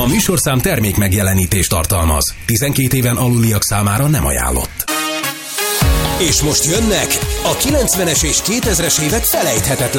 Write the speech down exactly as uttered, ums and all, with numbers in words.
A műsorszám termék megjelenítést tartalmaz. tizenkét éven aluliak számára nem ajánlott. És most jönnek a kilencvenes és kétezres évek felejthetetlen